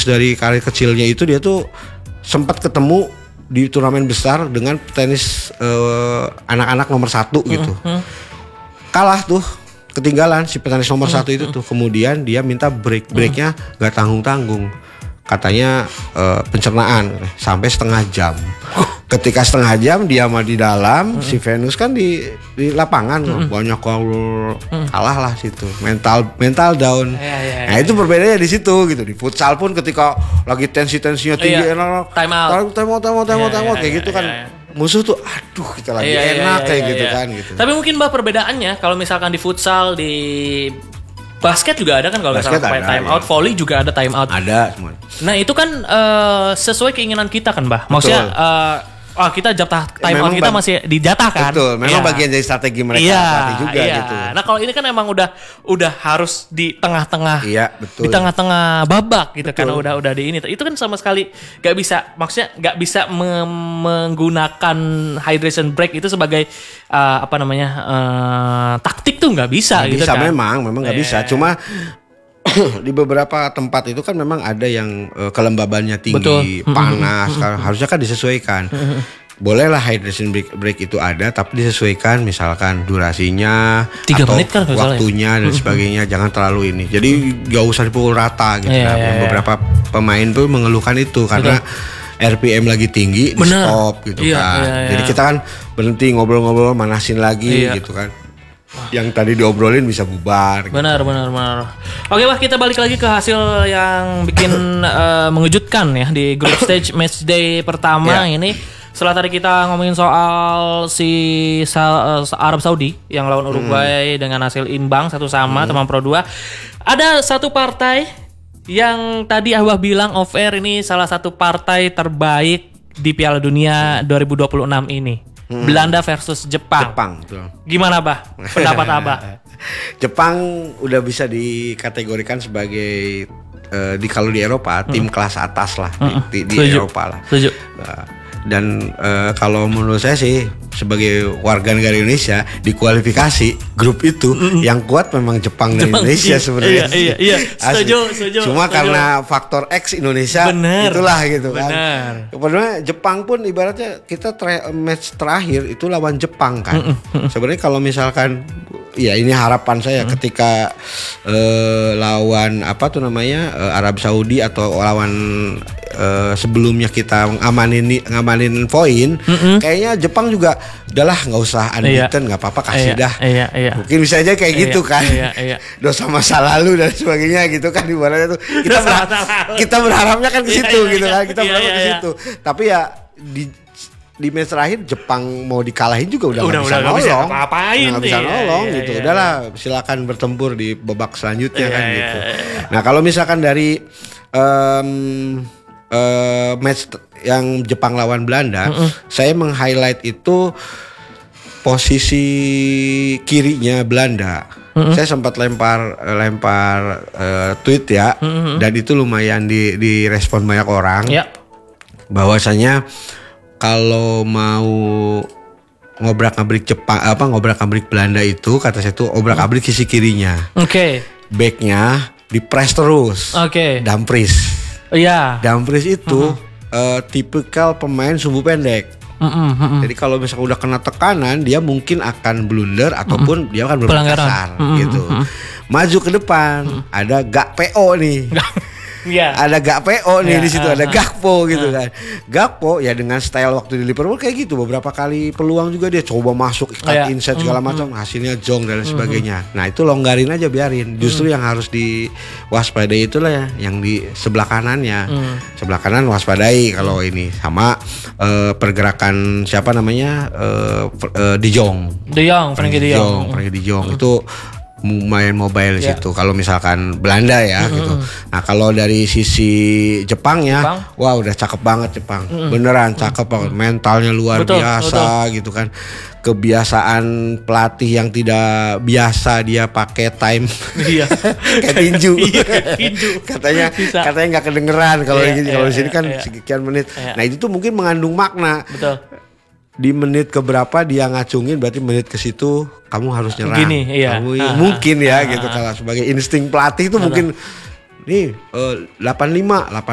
rintis dari karir kecilnya itu dia tuh sempat ketemu di turnamen besar dengan tenis anak-anak nomor 1 gitu. Kalah tuh, ketinggalan si petenis nomor 1 itu tuh. Kemudian dia minta breaknya gak tanggung-tanggung. Katanya pencernaan sampai setengah jam. Ketika setengah jam dia mah di dalam, si Venus kan di lapangan banyak kalah lah situ. Mental down. Nah, itu perbedaannya di situ gitu. Di futsal pun ketika lagi tensinya tinggi, time out kayak gitu kan. Musuh tuh aduh kita lagi enak kayak gitu kan gitu. Tapi mungkin Mbak perbedaannya kalau misalkan di futsal, di basket juga ada kan kalau nggak salah time out, volley juga ada time out. Ada semua. Nah itu kan sesuai keinginan kita kan, Mbah. Maksudnya kita jatah time out kita masih dijatah kan. Betul, memang bagian dari strategi mereka juga gitu. Nah kalau ini kan emang udah harus di tengah-tengah. Iya, betul. Di tengah-tengah babak gitu kan, udah di ini. Itu kan sama sekali nggak bisa, maksudnya nggak bisa menggunakan hydration break itu sebagai taktik tuh nggak bisa gitu bisa, kan. memang nggak bisa. Cuma di beberapa tempat itu kan memang ada yang kelembabannya tinggi, panas, harusnya kan disesuaikan. Bolehlah hydration break itu ada, tapi disesuaikan misalkan durasinya 3 atau menit kan waktunya dan sebagainya, jangan terlalu ini. Jadi gak usah dipukul rata gitu. Beberapa pemain tuh mengeluhkan itu karena RPM lagi tinggi, di stop gitu kan. Jadi kita kan berhenti ngobrol-ngobrol, manasin lagi gitu kan. Yang tadi diobrolin bisa bubar. Benar. Oke, Bah, kita balik lagi ke hasil yang bikin mengejutkan ya di group stage match day pertama ini. Setelah tadi kita ngomongin soal si Arab Saudi yang lawan Uruguay dengan hasil imbang 1-1 teman Pro 2. Ada satu partai yang tadi Abah bilang off air ini salah satu partai terbaik di Piala Dunia 2026 ini. Belanda versus Jepang. Betul. Gimana, Bah? Pendapat Abah? Jepang udah bisa dikategorikan sebagai kalau di Eropa tim kelas atas lah di Eropa lah. Setuju. Dan kalau menurut saya sih sebagai warga negara Indonesia di kualifikasi grup itu yang kuat memang Jepang dan Indonesia sebenarnya. Iya. Setuju. Cuma karena faktor X Indonesia itulah gitu kan. Padahal Jepang pun ibaratnya kita match terakhir itu lawan Jepang kan. Sebenarnya kalau misalkan ya ini harapan saya ketika lawan Arab Saudi atau lawan sebelumnya kita ngamanin poin, kayaknya Jepang juga udahlah nggak usah unbeaten, nggak apa-apa kasih dah. Mungkin bisa aja kayak gitu kan. Dosa masa lalu dan sebagainya gitu kan ibaratnya tuh. Kita berharapnya kan ke situ gitu kan. Kita berharap ke situ. Tapi ya di match terakhir Jepang mau dikalahin juga udah nggak bisa nolong gitu. Udahlah silakan bertempur di babak selanjutnya kan gitu. Nah kalau misalkan dari match yang Jepang lawan Belanda, saya meng-highlight itu posisi kirinya Belanda. Saya sempat lempar tweet ya, dan itu lumayan direspon banyak orang. Bahwasanya kalau mau ngobrak-abrik Belanda itu kata saya itu obrak-abrik sisi kirinya. Backnya dipres terus. Dumfries. Dumfries itu tipikal pemain sumbu pendek. Jadi kalau misalnya udah kena tekanan, dia mungkin akan blunder ataupun dia akan berbuat kasar gitu. Maju ke depan, ada Gakpo nih. Ada Gakpo nih di situ, ada Gakpo gitu kan. Gakpo ya dengan style waktu di Liverpool kayak gitu, beberapa kali peluang juga dia coba masuk cut inside segala macam, hasilnya jong dan sebagainya. Nah itu longgarin aja, biarin. Justru yang harus diwaspadai itulah ya, yang di sebelah kanannya. Sebelah kanan waspadai kalau ini sama pergerakan siapa namanya Frankie De Jong itu lumayan mobile di situ. Kalau misalkan Belanda ya gitu. Nah kalau dari sisi Jepang ya, wah udah cakep banget Jepang. Beneran cakep banget. Mentalnya luar biasa gitu kan. Kebiasaan pelatih yang tidak biasa, dia pakai time kayak tinju. katanya nggak kedengeran kalau di sini kan sekian menit. Nah itu tuh mungkin mengandung makna. Di menit keberapa dia ngacungin, berarti menit ke situ kamu harus nyerang. Mungkin ya gitu, kalau sebagai insting pelatih itu mungkin nih 85